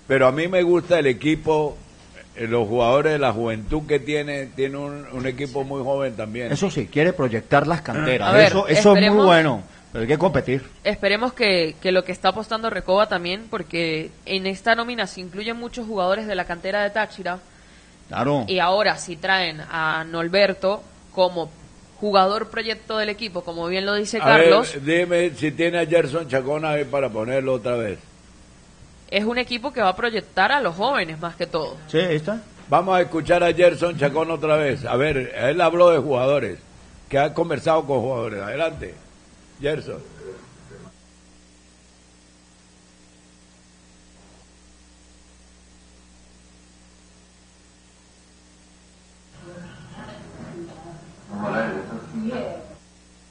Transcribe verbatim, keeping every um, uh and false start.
pero a mí me gusta el equipo, eh, los jugadores, la juventud que tiene, tiene un, un equipo muy joven también. Eso sí, quiere proyectar las canteras. A ver, eso eso es muy esperemos- bueno, pero hay que competir. Esperemos que, que lo que está apostando Recoba también, porque en esta nómina se incluyen muchos jugadores de la cantera de Táchira, Claro. y ahora si traen a Norberto como jugador proyecto del equipo, como bien lo dice A Carlos, ver, dime si tiene a Gerson Chacón ahí para ponerlo otra vez. es un equipo que va a proyectar a los jóvenes más que todo. Sí, ahí está. Vamos a escuchar a Gerson Chacón otra vez. A ver, él habló de jugadores, que ha conversado con jugadores. Adelante, Gerson.